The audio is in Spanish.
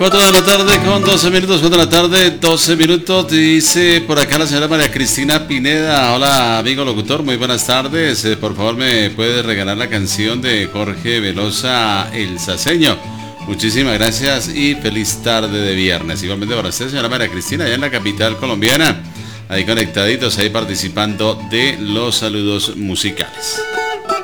4 de la tarde con 12 minutos, 4 de la tarde, 12 minutos, dice por acá la señora María Cristina Pineda. Hola amigo locutor, muy buenas tardes. Por favor me puede regalar la canción de Jorge Velosa, El Saseño. Muchísimas gracias y feliz tarde de viernes. Igualmente para usted, señora María Cristina, allá en la capital colombiana. Ahí conectaditos, ahí participando de los saludos musicales.